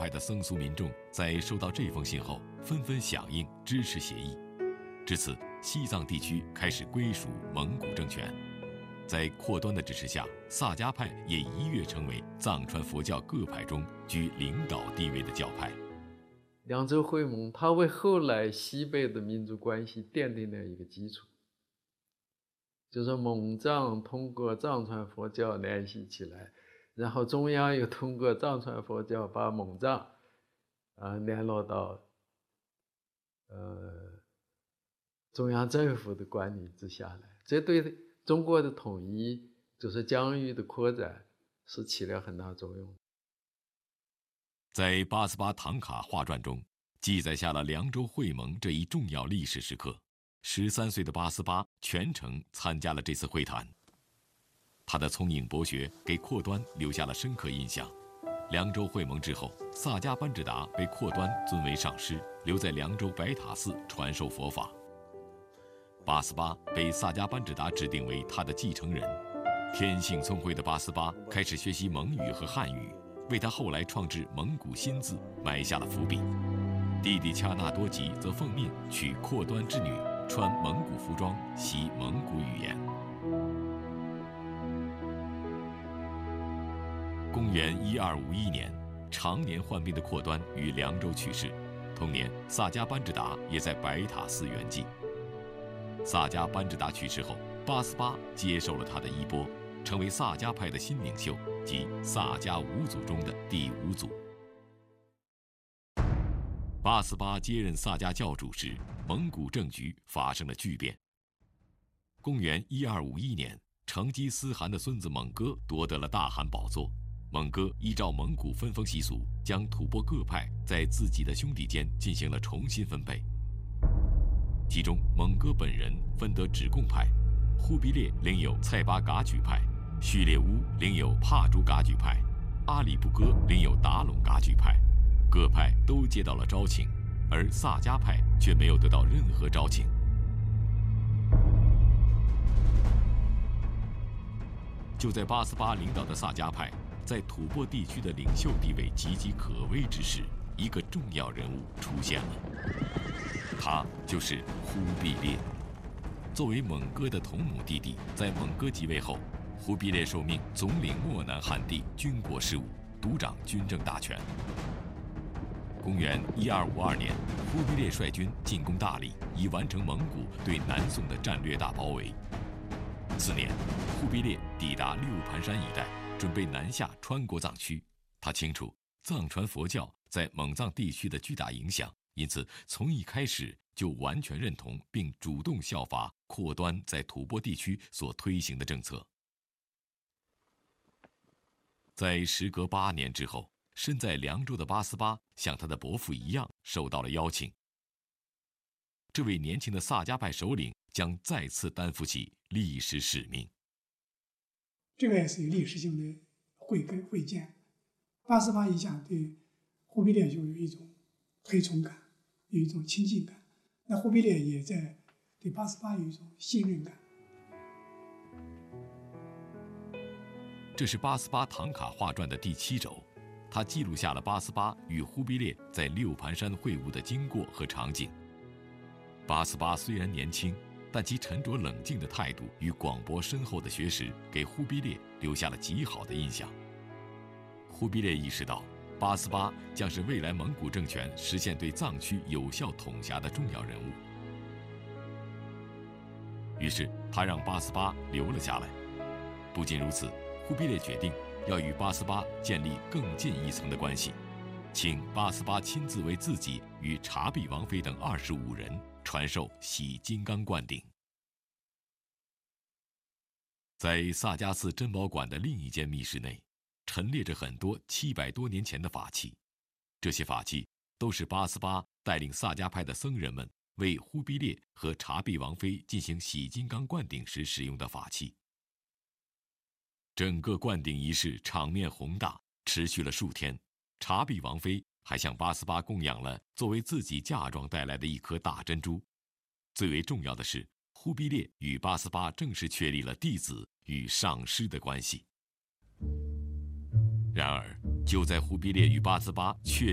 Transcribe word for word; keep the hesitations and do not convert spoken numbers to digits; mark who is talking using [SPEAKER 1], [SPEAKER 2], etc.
[SPEAKER 1] 派的僧俗民众在收到这封信后，纷纷响应支持协议。至此，西藏地区开始归属蒙古政权。在阔端的支持下，萨迦派也一跃成为藏传佛教各派中居领导地位的教派。
[SPEAKER 2] 凉州会盟，它为后来西北的民族关系奠定了一个基础，就是蒙藏通过藏传佛教联系起来，然后中央又通过藏传佛教把蒙藏啊、呃、联络到呃中央政府的管理之下来，这对中国的统一，就是疆域的扩展，是起了很大作用。
[SPEAKER 1] 在八思巴唐卡画传中，记载下了凉州会盟这一重要历史时刻。十三岁的八思巴全程参加了这次会谈，他的聪颖博学给阔端留下了深刻印象。凉州会盟之后，萨迦班智达被阔端尊为上师，留在凉州白塔寺传授佛法。八思巴被萨迦班智达指定为他的继承人。天性聪慧的八思巴开始学习蒙语和汉语，为他后来创制蒙古新字埋下了伏笔。弟弟恰那多吉则奉命娶阔端之女，穿蒙古服装，习蒙古语言。公元一二五一年，常年患病的阔端于凉州去世。同年，萨迦班智达也在白塔寺圆寂。萨迦班智达去世后，八思巴接受了他的衣钵，成为萨迦派的新领袖，即萨迦五祖中的第五祖。八思巴接任萨迦教主时，蒙古政局发生了巨变。公元一二五一年，成吉思汗的孙子蒙哥夺得了大汗宝座。蒙哥依照蒙古分封习俗，将吐蕃各派在自己的兄弟间进行了重新分配。其中，蒙哥本人分得止贡派，忽必烈领有蔡巴噶举派，序列乌领有帕竹噶举派，阿里不哥领有达陇噶举派。各派都接到了招请，而萨迦派却没有得到任何招请。就在八思巴领导的萨迦派在吐蕃地区的领袖地位岌岌可危之时，一个重要人物出现了，他就是忽必烈。作为蒙哥的同母弟弟，在蒙哥即位后，忽必烈受命总领漠南汗地军国事务，独掌军政大权。公元一二五二年，忽必烈率军进攻大理，以完成蒙古对南宋的战略大包围。次年，忽必烈抵达六盘山一带，准备南下川国藏区。他清楚藏传佛教在蒙藏地区的巨大影响，因此从一开始就完全认同并主动效法阔端在吐蕃地区所推行的政策。在时隔八年之后，身在凉州的八思巴像他的伯父一样受到了邀请。这位年轻的萨迦派首领将再次担负起历史使命。
[SPEAKER 3] 这个也是有历史性的会跟会见。八思巴一向对忽必烈就有一种推崇感，有一种亲近感。那忽必烈也在对八思巴有一种信任感。
[SPEAKER 1] 这是八思巴唐卡画传的第七轴，它记录下了八思巴与忽必烈在六盘山会晤的经过和场景。八思巴虽然年轻，但其沉着冷静的态度与广博深厚的学识，给忽必烈留下了极好的印象。忽必烈意识到，八思巴将是未来蒙古政权实现对藏区有效统辖的重要人物，于是他让八思巴留了下来。不仅如此，忽必烈决定要与八思巴建立更进一层的关系，请八思巴亲自为自己与察必王妃等二十五人传授洗金刚灌顶。在萨迦寺珍宝馆的另一间密室内，陈列着很多七百多年前的法器，这些法器都是八思巴带领萨迦派的僧人们为忽必烈和察必王妃进行洗金刚灌顶时使用的法器。整个灌顶仪式场面宏大，持续了数天。察必王妃还向八思巴供养了作为自己嫁妆带来的一颗大珍珠。最为重要的是，忽必烈与八思巴正式确立了弟子与上师的关系。然而，就在忽必烈与八思巴确